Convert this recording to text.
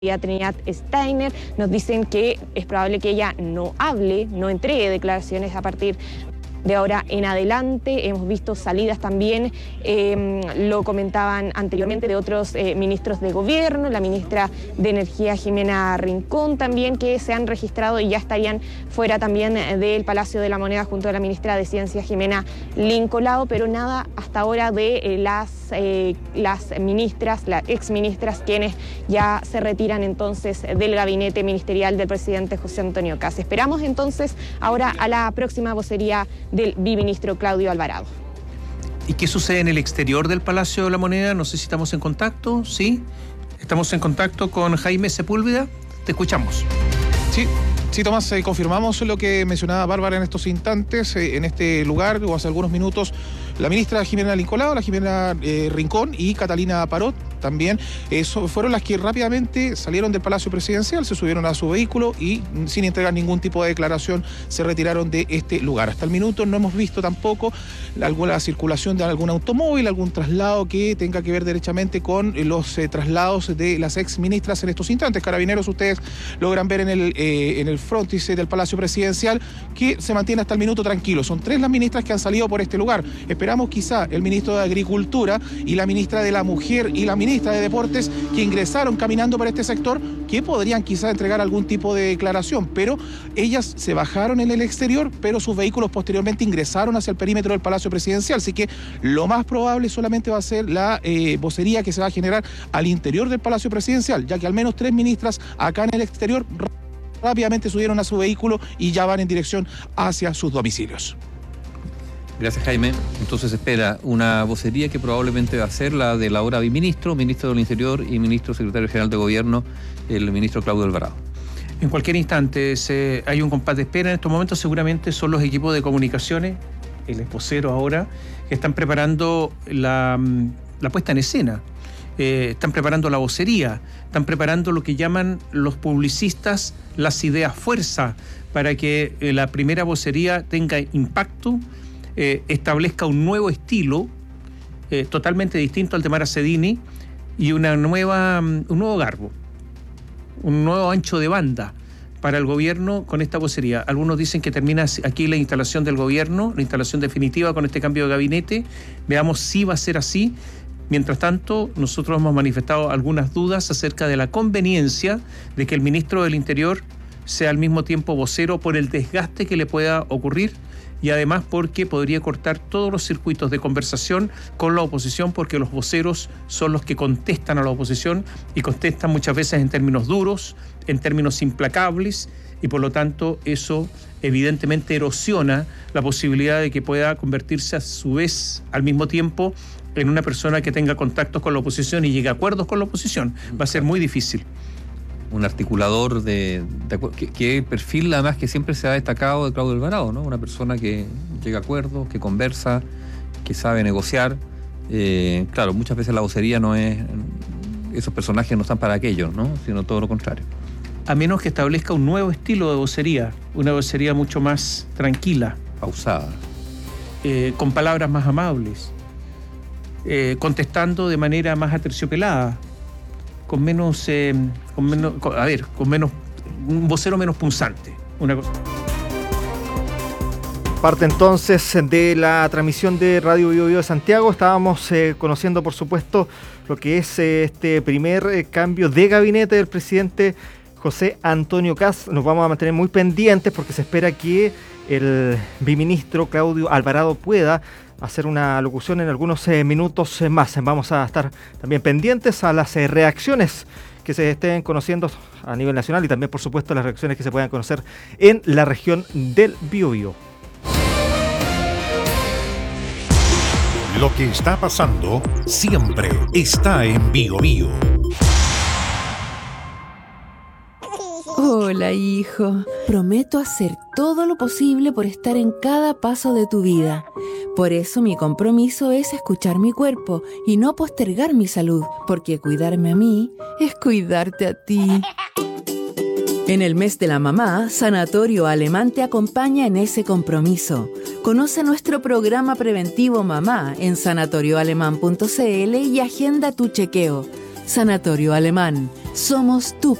Trinidad Steiner. Nos dicen que es probable que ella no hable, no entregue declaraciones a partir de ahora en adelante. Hemos visto salidas también, lo comentaban anteriormente, de otros ministros de gobierno, la ministra de Energía Jimena Rincón también, que se han registrado y ya estarían fuera también del Palacio de la Moneda junto a la ministra de Ciencia Jimena Lincolao, pero nada hasta ahora de las ministras, las exministras, quienes ya se retiran entonces del gabinete ministerial del presidente José Antonio Kast. Esperamos entonces ahora a la próxima vocería del viceministro Claudio Alvarado. ¿Y qué sucede en el exterior del Palacio de la Moneda? No sé si estamos en contacto. ¿Sí? Estamos en contacto con Jaime Sepúlveda. Te escuchamos. Sí, Tomás, confirmamos lo que mencionaba Bárbara en estos instantes. En este lugar, o hace algunos minutos, la ministra Jimena Lincolao, la Jimena Rincón y Catalina Parot también fueron las que rápidamente salieron del Palacio Presidencial, se subieron a su vehículo y sin entregar ningún tipo de declaración se retiraron de este lugar. Hasta el minuto no hemos visto tampoco alguna circulación de algún automóvil, algún traslado que tenga que ver derechamente con los traslados de las exministras en estos instantes. Carabineros, ustedes logran ver en el frontis del Palacio Presidencial que se mantiene hasta el minuto tranquilo. Son 3 las ministras que han salido por este lugar. Esperamos quizá el ministro de Agricultura y la ministra de la Mujer y la ministra de Deportes, que ingresaron caminando por este sector, que podrían quizá entregar algún tipo de declaración, pero ellas se bajaron en el exterior, pero sus vehículos posteriormente ingresaron hacia el perímetro del Palacio Presidencial, así que lo más probable solamente va a ser la vocería que se va a generar al interior del Palacio Presidencial, ya que al menos 3 ministras acá en el exterior rápidamente subieron a su vehículo y ya van en dirección hacia sus domicilios. Gracias, Jaime. Entonces espera una vocería que probablemente va a ser la del ahora ministro del Interior y ministro secretario general de Gobierno, el ministro Claudio Alvarado. En cualquier instante hay un compás de espera. En estos momentos seguramente son los equipos de comunicaciones, el vocero ahora, que están preparando la puesta en escena. Están preparando la vocería, están preparando lo que llaman los publicistas las ideas fuerza, para que la primera vocería tenga impacto, establezca un nuevo estilo totalmente distinto al de Mara Sedini y un nuevo garbo, un nuevo ancho de banda para el gobierno con esta vocería. Algunos dicen que termina aquí la instalación del gobierno, la instalación definitiva con este cambio de gabinete. Veamos si va a ser así. Mientras tanto, nosotros hemos manifestado algunas dudas acerca de la conveniencia de que el ministro del Interior sea al mismo tiempo vocero, por el desgaste que le pueda ocurrir y además porque podría cortar todos los circuitos de conversación con la oposición, porque los voceros son los que contestan a la oposición y contestan muchas veces en términos duros, en términos implacables, y por lo tanto eso evidentemente erosiona la posibilidad de que pueda convertirse a su vez al mismo tiempo en una persona que tenga contactos con la oposición y llegue a acuerdos con la oposición. Va a ser muy difícil. Un articulador que el perfil además que siempre se ha destacado de Claudio Alvarado, ¿no? Una persona que llega a acuerdos, que conversa, que sabe negociar. Claro, muchas veces la vocería no es... Esos personajes no están para aquello, ¿no? Sino todo lo contrario. A menos que establezca un nuevo estilo de vocería, una vocería mucho más tranquila. Pausada. Con palabras más amables, contestando de manera más aterciopelada, con menos, un vocero menos punzante, una cosa. Parte entonces de la transmisión de Radio Bio Bio de Santiago. Estábamos conociendo, por supuesto, lo que es este primer cambio de gabinete del presidente José Antonio Kast. Nos vamos a mantener muy pendientes porque se espera que el viceministro Claudio Alvarado pueda hacer una locución en algunos minutos más. Vamos a estar también pendientes a las reacciones que se estén conociendo a nivel nacional y también, por supuesto, las reacciones que se puedan conocer en la región del Biobío. Lo que está pasando siempre está en Biobío. Hola, hijo. Prometo hacer todo lo posible por estar en cada paso de tu vida. Por eso mi compromiso es escuchar mi cuerpo y no postergar mi salud, porque cuidarme a mí es cuidarte a ti. En el mes de la mamá, Sanatorio Alemán te acompaña en ese compromiso. Conoce nuestro programa preventivo Mamá en sanatorioalemán.cl y agenda tu chequeo. Sanatorio Alemán, Somos tu